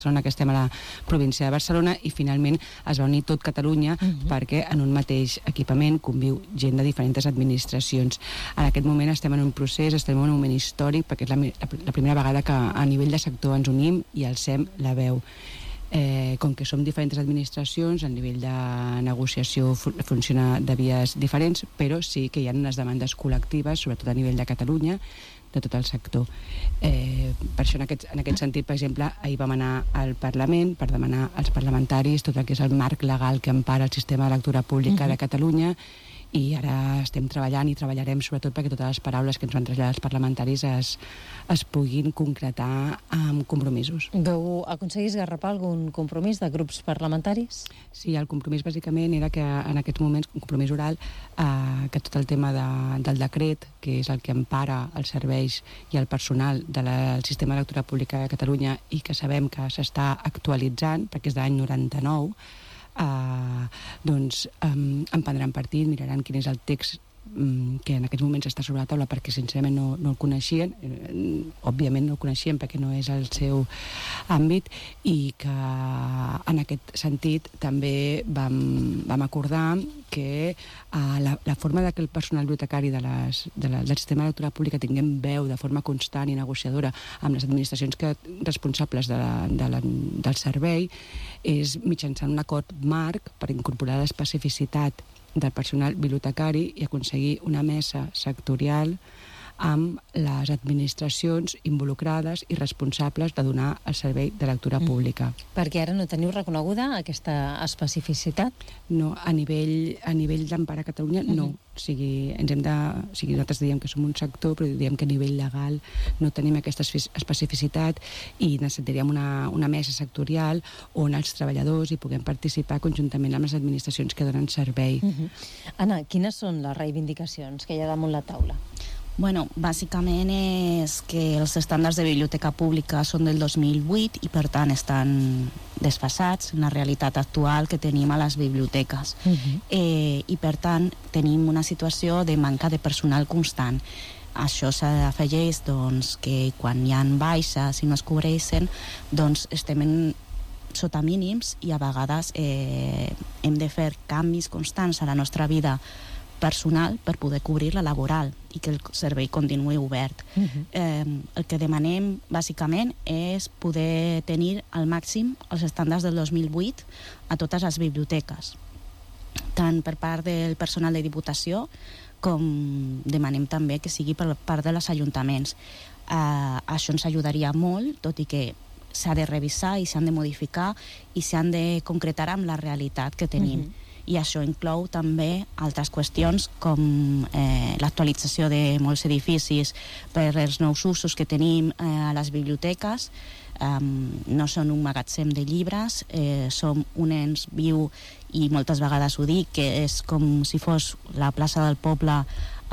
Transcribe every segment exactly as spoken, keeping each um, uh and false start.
que estem a la província de Barcelona, i finalment es va unir tot Catalunya uh-huh. perquè en un mateix equipament conviu gent de diferents administracions. En aquest moment estem en un procés, estem en un moment històric, perquè és la, la primera vegada que a nivell de sector ens unim i alcem la veu. Eh, com que som diferents administracions, a nivell de negociació funciona de vies diferents, però sí que hi ha unes demandes col·lectives, sobretot a nivell de Catalunya, de tot el sector. Eh, per això, en aquest, en aquest sentit, per exemple, ahir vam anar al Parlament per demanar als parlamentaris tot el que és el marc legal que empara el sistema de lectura pública uh-huh. de Catalunya, i ara estem treballant i treballarem sobretot perquè totes les paraules que ens van traslladar els parlamentaris es, es puguin concretar amb compromisos. Vau aconseguir esgarrapar algun compromís de grups parlamentaris? Sí, el compromís bàsicament era que en aquests moments, un compromís oral, eh, que tot el tema de, del decret, que és el que empara els serveis i el personal del de sistema de lectura pública de Catalunya i que sabem que s'està actualitzant, perquè és de l'any noranta-nou, Uh, doncs um, en prendran partit, miraran quin és el text um, que en aquests moments està sobre la taula, perquè sincerament no, no el coneixien, uh, òbviament no el coneixien perquè no és el seu àmbit, i que en aquest sentit també vam, vam acordar que uh, la, la forma de que el personal bibliotecari de les, de la, del sistema de lectura pública tinguem veu de forma constant i negociadora amb les administracions que, responsables de la, de la, del servei és mitjançant un acord marc per incorporar l'especificitat del personal bibliotecari i aconseguir una mesa sectorial amb les administracions involucrades i responsables de donar el servei de lectura pública. Mm. Perquè ara no teniu reconeguda aquesta especificitat? No, a nivell, a nivell d'Empara Catalunya no. Mm-hmm. O sigui, ens hem de, o sigui, nosaltres diem que som un sector, però diem que a nivell legal no tenim aquesta especificitat i necessitaríem una, una mesa sectorial on els treballadors hi puguem participar conjuntament amb les administracions que donen servei. Mm-hmm. Anna, quines són les reivindicacions que hi ha damunt la taula? Bueno, bàsicament és que els estàndards de biblioteca pública són del dos mil vuit i per tant estan desfasats en la realitat actual que tenim a les biblioteques. Uh-huh. eh, i per tant tenim una situació de manca de personal constant. Això s'afegeix doncs, que quan hi ha baixes i no es cobreixen, doncs estem en sota mínims i a vegades eh, hem de fer canvis constants a la nostra vida personal per poder cobrir la laboral i que el servei continuï obert. Uh-huh. Eh, el que demanem, bàsicament, és poder tenir al màxim els estàndards del dos mil vuit a totes les biblioteques, tant per part del personal de Diputació com demanem també que sigui per part dels ajuntaments. Eh, això ens ajudaria molt, tot i que s'ha de revisar i s'han de modificar i s'han de concretar amb la realitat que tenim. Uh-huh. I això inclou també altres qüestions com eh, l'actualització de molts edificis per els nous usos que tenim eh, a les biblioteques. Um, no són un magatzem de llibres, eh, som un ens viu i moltes vegades ho dic, que és com si fos la plaça del poble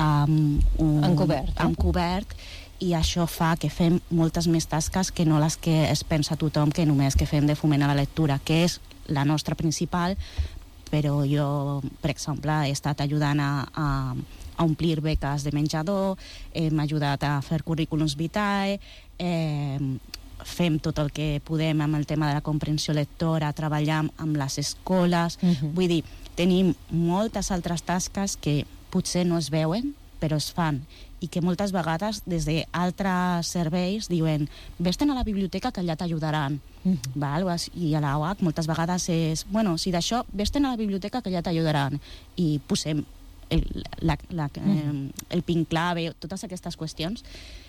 amb un, encobert, eh? encobert, i això fa que fem moltes més tasques que no les que es pensa tothom, que només que fem de foment a la lectura, que és la nostra principal, però jo, per exemple, he estat ajudant a, a, a omplir beques de menjador, hem ajudat a fer currículums vitae, eh, fem tot el que podem amb el tema de la comprensió lectora, treballam amb les escoles, uh-huh. vull dir, tenim moltes altres tasques que potser no es veuen, però es fan, i que moltes vegades des d'altres serveis diuen vés-te'n a la biblioteca que allà t'ajudaran. Uh-huh. Val? I a la U H moltes vegades és bueno, si d'això, vés-te'n a la biblioteca que allà t'ajudaran, i posem el, la, la, uh-huh. eh, el pin clave, totes aquestes qüestions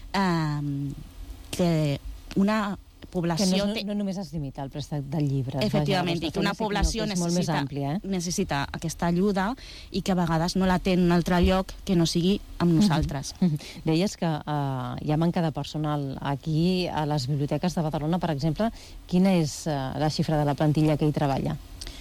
eh, que una població... Que no, no només es limita al préstec del llibre. Efectivament, i que una població que necessita, àmplia, eh? necessita aquesta ajuda i que a vegades no la té en un altre lloc que no sigui amb nosaltres. Uh-huh. Uh-huh. Deies que uh, hi ha manca de personal aquí a les biblioteques de Badalona, per exemple. Quina és uh, la xifra de la plantilla que hi treballa?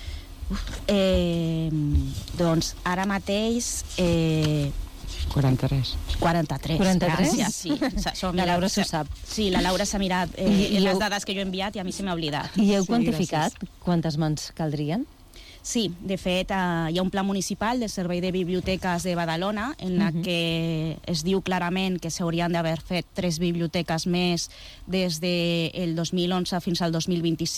Eh, doncs ara mateix... Eh, quaranta-tres. quaranta-tres. quaranta-tres? Gràcies, sí. Som, la Laura s'ho sap. Sí, la Laura s'ha mirat eh, I, les dades que jo he enviat i a mi se m'ha oblidat. I heu sí, quantificat gràcies. Quantes mans caldrien? Sí, de fet, eh, hi ha un pla municipal del Servei de Biblioteques de Badalona en la uh-huh. que es diu clarament que s'haurien d'haver fet tres biblioteques més des del dos mil onze fins al dos mil vint-i-cinc.